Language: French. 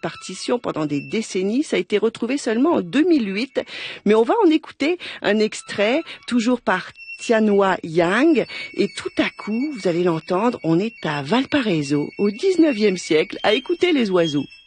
partition pendant des décennies. Ça a été retrouvé seulement en 2008. Mais on va en écouter un extrait, toujours par Tianhua Yang, et tout à coup, vous allez l'entendre, on est à Valparaiso, au 19e siècle, à écouter les oiseaux.